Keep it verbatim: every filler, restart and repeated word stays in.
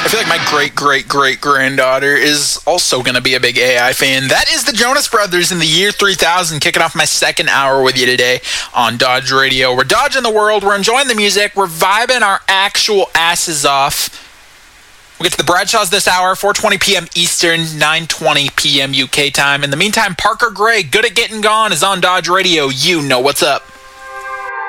I feel like my great-great-great-granddaughter is also going to be a big A I fan. That is the Jonas Brothers in the year three thousand, kicking off my second hour with you today on Dodge Radio. We're dodging the world. We're enjoying the music. We're vibing our actual asses off. We'll get to the Bradshaws this hour, four twenty p.m. Eastern, nine twenty p.m. U K time. In the meantime, Parker Gray, Good at Getting Gone, is on Dodge Radio. You know what's up.